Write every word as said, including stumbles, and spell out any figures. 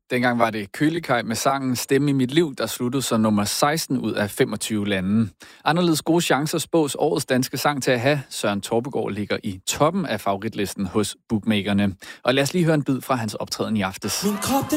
Dengang var det Kølikaj med sangen Stemme i mit liv, der sluttede som nummer seksten ud af femogtyve lande. Anderledes gode chancer spås årets danske sang til at have. Søren Torpegaard ligger i toppen af favoritlisten hos bookmakerne. Og lad os lige høre en bid fra hans optræden i aftes.